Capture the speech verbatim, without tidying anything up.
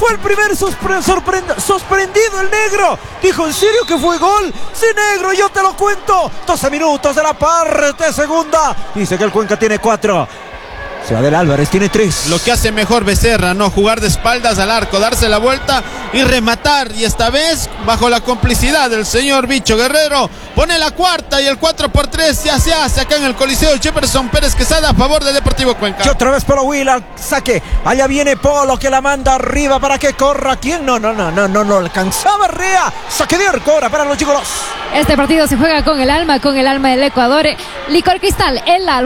Fue el primer sorprendido el negro. Dijo, ¿en serio que fue gol? Sí, negro, yo te lo cuento. doce minutos de la parte segunda. Dice que el Cuenca tiene cuatro. Ciudadela Álvarez tiene tres. Lo que hace mejor Becerra, ¿no? Jugar de espaldas al arco, darse la vuelta y rematar. Y esta vez, bajo la complicidad del señor Bicho Guerrero, pone la cuarta y el cuatro por tres ya se hace acá en el Coliseo Jefferson Pérez Quesada a favor de Deportivo Cuenca. Y otra vez Polo Huila, saque. Allá viene Polo que la manda arriba para que corra. ¿Quién? No, no, no, no, no, no alcanzaba Rea. Saque de arco ahora para los Gigolos. Este partido se juega con el alma, con el alma del Ecuador. Licor Cristal, el alma.